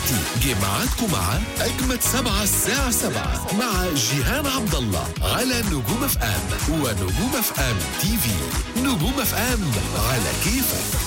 دلوقتي جه ميعادكم مع أجمد 7 الساعة 7 مع جيهان عبد الله على نجوم اف ام ونجوم اف ام تي في. نجوم اف ام على كيفك.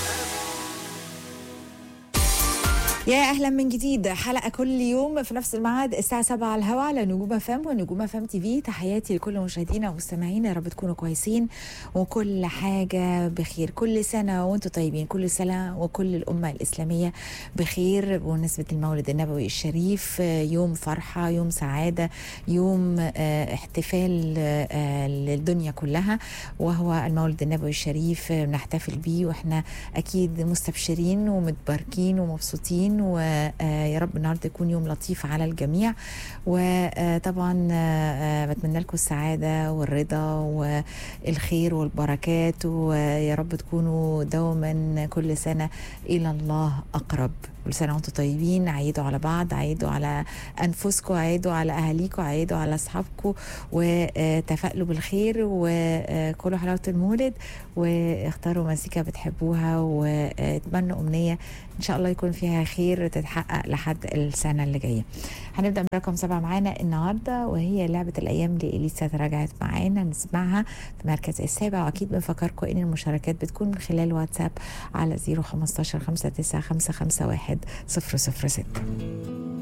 يا أهلا من جديد، حلقة كل يوم في نفس الميعاد الساعة 7 على الهواء على نجوم فام ونجوم فام تي في. تحياتي لكل مشاهدينا ومستمعينا، يا رب تكونوا كويسين وكل حاجة بخير. كل سنة وانتم طيبين، كل سنة وكل الأمة الإسلامية بخير بمناسبة المولد النبوي الشريف. يوم فرحة، يوم سعادة، يوم احتفال للدنيا كلها، وهو المولد النبوي الشريف. بنحتفل بيه واحنا أكيد مستبشرين ومتباركين ومبسوطين، ويا رب النهارده يكون يوم لطيف على الجميع. وطبعا بتمنى لكم السعاده والرضا والخير والبركات، ويا رب تكونوا دوما كل سنه الى الله اقرب. كل سنه وانتم طيبين. عيدوا على بعض، عيدوا على انفسكم، عيدوا على اهاليكم، عيدوا على اصحابكم، وتفائلوا بالخير وكلوا حلاوه المولد، واختاروا مزيكا بتحبوها، واتمنوا امنيه ان شاء الله يكون فيها خير تتحقق لحد السنه اللي جايه. هنبدا برقم 7 معانا النهارده، وهي لعبه الايام لإليسا. تراجعت معانا، نسمعها في المركز السابع. واكيد بنفكركم ان المشاركات بتكون من خلال واتساب على 015 59 551 006.